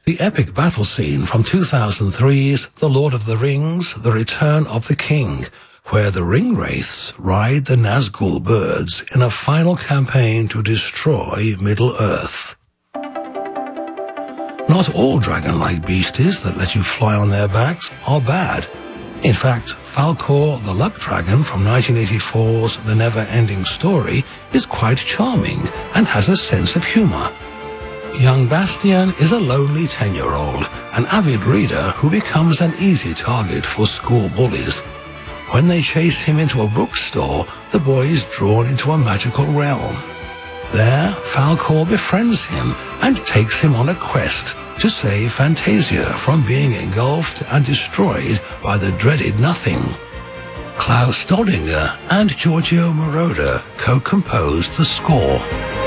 The epic battle scene from 2003's The Lord of the Rings, The Return of the King, where the Ringwraiths ride the Nazgul birds in a final campaign to destroy Middle-earth. Not all dragon-like beasties that let you fly on their backs are bad. In fact, Falkor the Luck Dragon from 1984's The Never-Ending Story is quite charming and has a sense of humor. Young Bastian is a lonely 10-year-old, an avid reader who becomes an easy target for school bullies. When they chase him into a bookstore, the boy is drawn into a magical realm. There, Falkor befriends him and takes him on a quest to save Fantasia from being engulfed and destroyed by the dreaded Nothing. Klaus Doldinger and Giorgio Moroder co-composed the score.